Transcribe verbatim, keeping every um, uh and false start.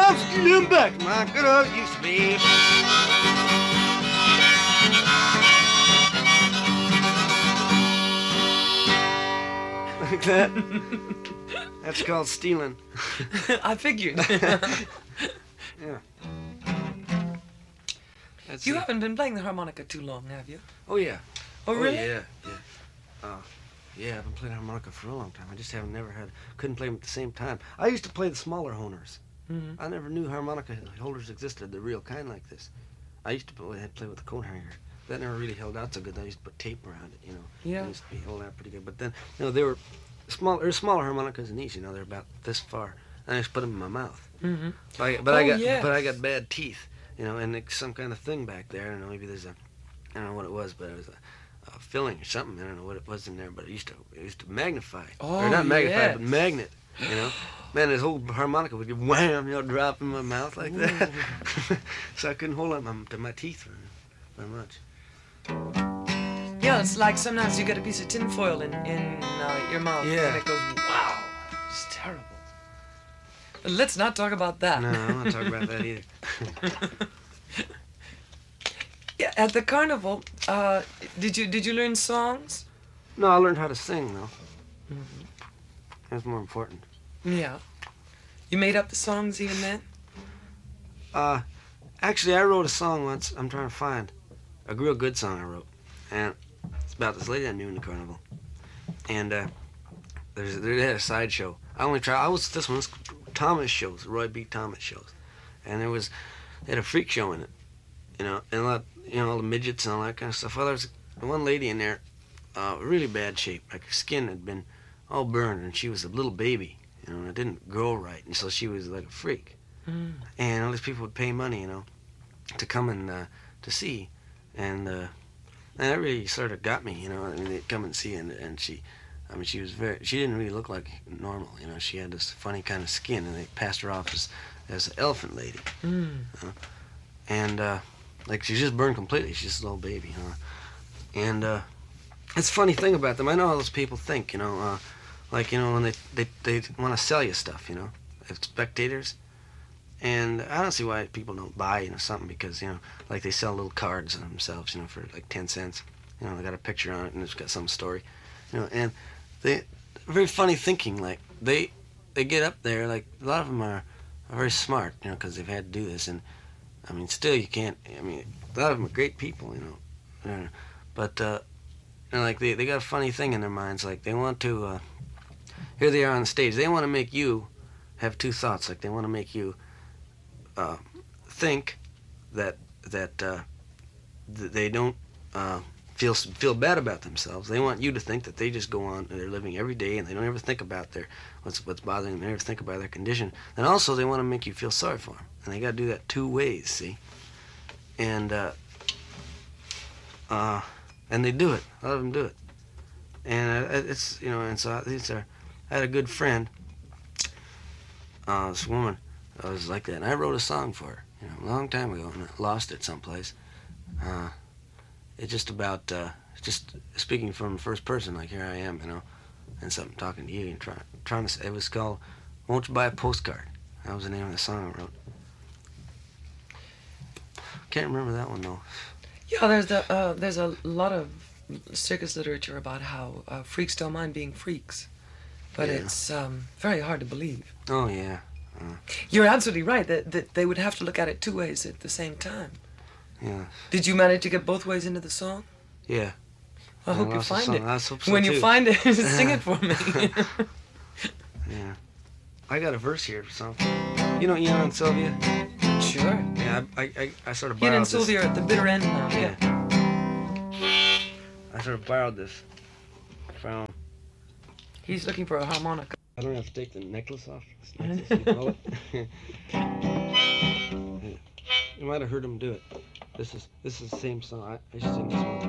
I'm stealing back my good old used to be. Like that. That's called stealing. I figured. Yeah. That's You it. haven't been playing the harmonica too long, have you? Oh yeah. Oh, really? yeah, yeah. Uh, yeah, I've been playing harmonica for a long time. I just haven't never had, couldn't play them at the same time. I used to play the smaller honers. Mm-hmm. I never knew harmonica holders existed, the real kind like this. I used to play, I'd play with the coat hanger. That never really held out so good. I used to put tape around it, you know. Yeah. It used to be holding out pretty good. But then, you know, they were small, or smaller harmonicas than these, you know, they're about this far. And I just put them in my mouth. Mm-hmm. But, I, but Oh, I got, yes. but I got bad teeth, you know, and like some kind of thing back there. I don't know, maybe there's a, I don't know what it was, but it was a, a filling or something. I don't know what it was in there, but it used to, it used to magnify. Oh, or not magnify, yes. but magnet, you know. Man, this whole harmonica would get wham, you know, drop in my mouth like that. So I couldn't hold on my, to my teeth very, very much. Yeah, it's like sometimes you get a piece of tinfoil in, in uh, your mouth Yeah. and it goes, wow, it's terrible. But let's not talk about that. No, I don't want to talk about that either. Yeah, at the carnival, uh, did you did you learn songs? No, I learned how to sing, though. Mm-hmm. That's more important. Yeah. You made up the songs even then? Uh, actually, I wrote a song once. I'm trying to find a real good song I wrote, and it's about this lady I knew in the carnival. And uh, there's they had a sideshow. I only tried. I was this one was Thomas shows, Roy B. Thomas shows, and there was they had a freak show in it, you know, and a lot, you know, all the midgets and all that kind of stuff. Well, there was one lady in there, uh, really bad shape. Like her skin had been all burned, and she was a little baby, you know, and it didn't grow right, and so she was like a freak. Mm. And all these people would pay money, you know, to come and uh, to see, and uh, and that really sort of got me, you know. I mean, they'd come and see, and and she, I mean, she was very, she didn't really look like normal, you know. She had this funny kind of skin, and they passed her off as as an elephant lady, Mm. you know? And uh, like she's just burned completely. She's just a little baby, you know. And uh, it's a funny thing about them. I know how those people think, you know, uh, like you know when they they they want to sell you stuff, you know, as spectators. And I don't see why people don't buy, you know, something because, you know, like they sell little cards of themselves, you know, for like ten cents. You know, they got a picture on it and it's got some story, you know, and they, very funny thinking, like they, they get up there, like a lot of them are, are very smart, you know, because they've had to do this. And I mean, still you can't, I mean, a lot of them are great people, you know, uh, but, uh, you know, like they, they got a funny thing in their minds, like they want to, uh, here they are on the stage, they want to make you have two thoughts, like they want to make you Uh, think that that uh, th- they don't uh, feel feel bad about themselves. They want you to think that they just go on and they're living every day and they don't ever think about their what's what's bothering them. They never think about their condition. And also they want to make you feel sorry for them. And they got to do that two ways. See, and uh, uh, and they do it. A lot of them do it. And uh, it's you know. And so these are. I had a good friend. Uh, this woman. I was like that, and I wrote a song for her, you know, a long time ago, and I lost it someplace. Uh, it's just about, uh, just speaking from the first person, like here I am, you know, and something talking to you and trying, trying to. Say, it was called "Won't You Buy a Postcard." That was the name of the song I wrote. Can't remember that one though. Yeah, there's the uh, there's a lot of circus literature about how uh, freaks don't mind being freaks, but Yeah. it's um, very hard to believe. Oh yeah. Uh, You're absolutely right that, that they would have to look at it two ways at the same time. yeah. Did you manage to get both ways into the song? Yeah. I hope you lost the find song. it. I hope so When you too. find it, sing it for me. Yeah. I got a verse here, so. You know Ian and Sylvia? Sure. Yeah, I, I, I, I sort of Ian borrowed and this. Sylvia are at the bitter end now. Yeah. Yeah. I sort of borrowed this from. He's looking for a harmonica. I don't have to take the necklace off. This necklace, you call it. You might have heard him do it. This is this is the same song. I, I should sing this one.